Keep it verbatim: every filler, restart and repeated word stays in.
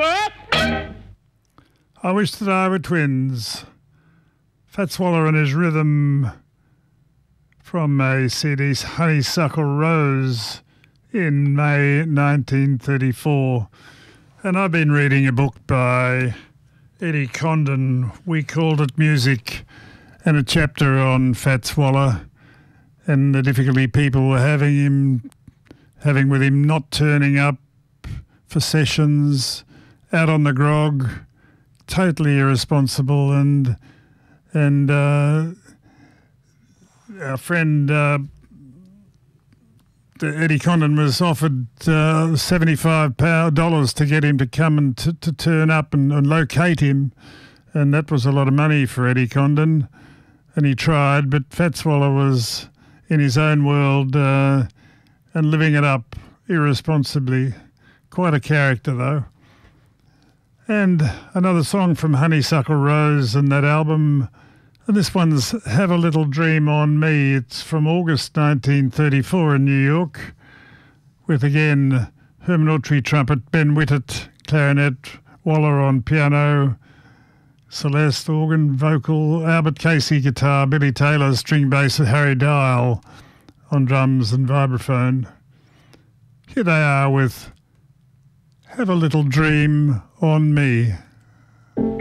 what? I wish that I were twins. Fats Waller and his rhythm from a C D, Honeysuckle Rose, in May nineteen thirty-four. And I've been reading a book by Eddie Condon. We called it Music, and a chapter on Fats Waller and the difficulty people were having him, having with him not turning up for sessions, out on the grog, totally irresponsible, and and uh, our friend uh, Eddie Condon was offered uh, seventy-five dollars to get him to come and t- to turn up and, and locate him, and that was a lot of money for Eddie Condon, and he tried, but Fats Waller was in his own world uh, and living it up irresponsibly. Quite a character, though. And another song from Honeysuckle Rose and that album, and this one's Have a Little Dream on Me. It's from August nineteen thirty-four in New York, with, again, Herman Autry trumpet, Ben Whittet clarinet, Waller on piano, Celeste organ, vocal, Albert Casey guitar, Billy Taylor string bass, and Harry Dial on drums and vibraphone. Here they are with Have a Little Dream on Me.